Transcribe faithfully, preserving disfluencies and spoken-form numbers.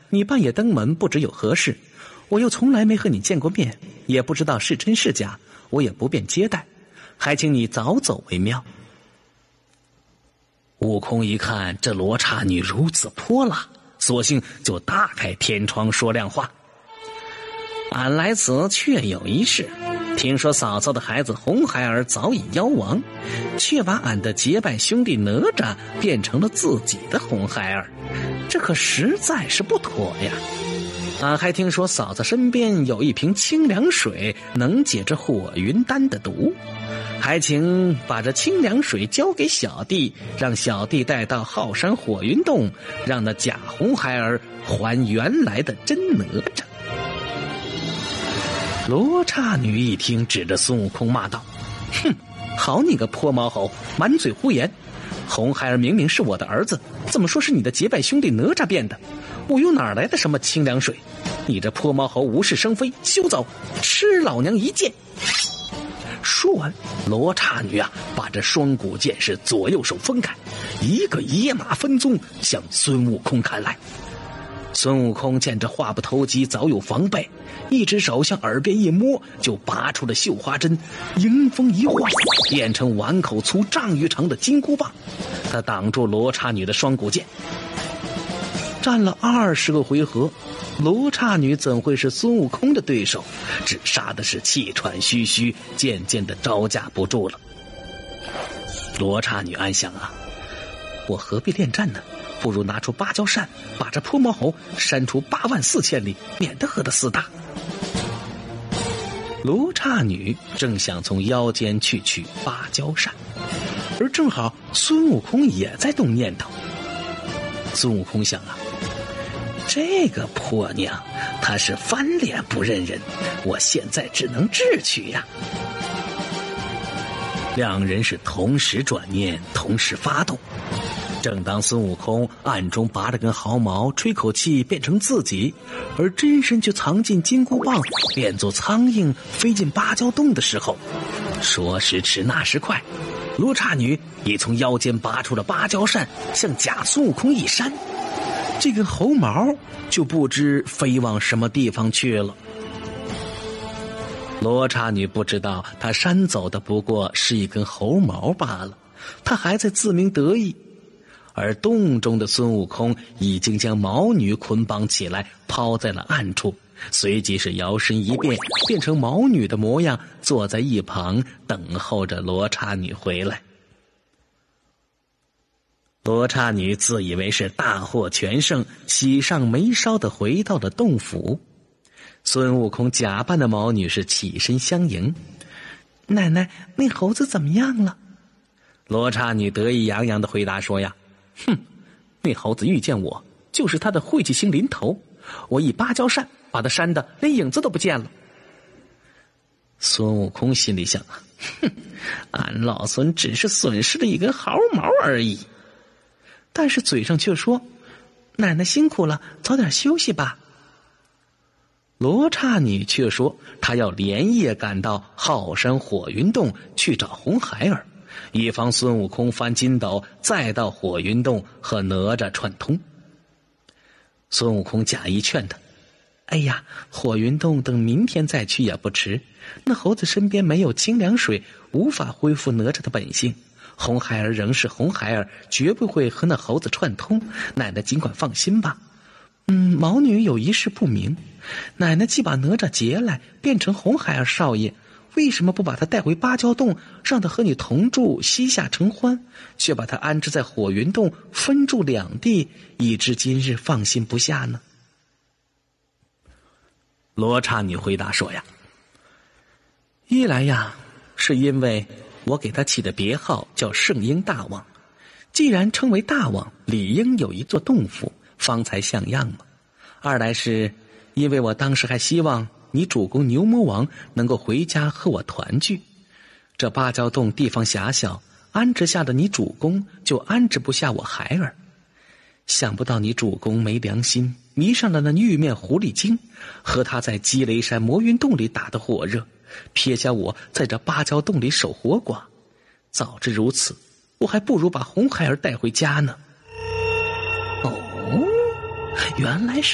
你半夜登门不知有何事，我又从来没和你见过面，也不知道是真是假，我也不便接待，还请你早走为妙。”悟空一看这罗刹女如此泼辣，索性就大开天窗说亮话：“俺来此确有一事，听说嫂嫂的孩子红孩儿早已夭亡，却把俺的结拜兄弟哪吒变成了自己的红孩儿，这可实在是不妥呀。俺还听说嫂子身边有一瓶清凉水，能解这火云丹的毒，还请把这清凉水交给小弟，让小弟带到浩山火云洞，让那假红孩儿还原来的真哪吒。”罗刹女一听，指着孙悟空骂道：“哼，好你个泼毛猴，满嘴胡言！红孩儿明明是我的儿子，怎么说是你的结拜兄弟哪吒变的？我又哪来的什么清凉水？你这泼毛猴无事生非，休走，吃老娘一剑！”说完，罗刹女啊，把这双股剑是左右手分开，一个野马分鬃向孙悟空砍来。孙悟空见这话不投机，早有防备，一只手向耳边一摸，就拔出了绣花针，迎风一晃，变成碗口粗、丈余长的金箍棒，他挡住罗刹女的双股剑。战了二十个回合，罗刹女怎会是孙悟空的对手？只杀的是气喘吁吁，渐渐的招架不住了。罗刹女暗想啊，我何必恋战呢？不如拿出芭蕉扇，把这泼毛猴扇出八万四千里，免得和他厮打。罗刹女正想从腰间去取芭蕉扇，而正好孙悟空也在动念头。孙悟空想啊，这个婆娘她是翻脸不认人，我现在只能智取呀。两人是同时转念，同时发动。正当孙悟空暗中拔了根毫毛，吹口气变成自己，而真身却藏进金箍棒，变作苍蝇飞进芭蕉洞的时候，说时迟那时快，罗刹女已从腰间拔出了芭蕉扇，向假孙悟空一扇，这根猴毛就不知飞往什么地方去了。罗刹女不知道她扇走的不过是一根猴毛罢了，她还在自鸣得意。而洞中的孙悟空已经将毛女捆绑起来，抛在了暗处，随即是摇身一变，变成毛女的模样，坐在一旁等候着罗刹女回来。罗刹女自以为是大获全胜，喜上眉梢地回到了洞府。孙悟空假扮的毛女是起身相迎：“奶奶，那猴子怎么样了？”罗刹女得意洋洋地回答说呀：“哼，那猴子遇见我，就是他的晦气星临头，我一芭蕉扇把他扇得连影子都不见了。”孙悟空心里想啊，哼，俺老孙只是损失了一根毫毛而已，但是嘴上却说：“奶奶辛苦了，早点休息吧。”罗刹女却说她要连夜赶到浩山火云洞去找红孩儿，以防孙悟空翻筋斗，再到火云洞和哪吒串通。孙悟空假意劝他：“哎呀，火云洞等明天再去也不迟，那猴子身边没有清凉水，无法恢复哪吒的本性，红孩儿仍是红孩儿，绝不会和那猴子串通，奶奶尽管放心吧。嗯，毛女有一事不明，奶奶既把哪吒劫来，变成红孩儿少爷，为什么不把他带回芭蕉洞，让他和你同住，膝下承欢，却把他安置在火云洞，分住两地，以致今日放心不下呢？”罗刹女回答说呀：“一来呀，是因为我给他起的别号叫圣婴大王，既然称为大王，理应有一座洞府，方才像样嘛。二来是因为我当时还希望你主公牛魔王能够回家和我团聚，这芭蕉洞地方狭小，安置下的你主公就安置不下我孩儿。想不到你主公没良心，迷上了那玉面狐狸精，和他在积雷山魔云洞里打得火热，撇下我在这芭蕉洞里守活寡。早知如此，我还不如把红孩儿带回家呢。”哦，原来是